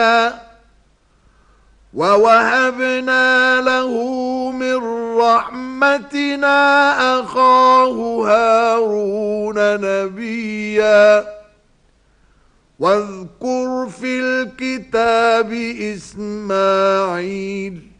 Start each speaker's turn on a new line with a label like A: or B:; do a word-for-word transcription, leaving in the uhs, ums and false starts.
A: ووهبنا له من رحمتنا أخاه هارون نبيا واذكر في الكتاب إسماعيل